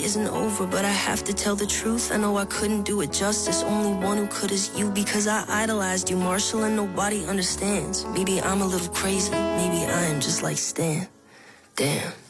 isn't over, but I have to tell the truth. I know I couldn't do it justice. Only one who could is you, because I idolized you, Marshall, and nobody understands. Maybe I'm a little crazy. Maybe I am just like Stan. Damn.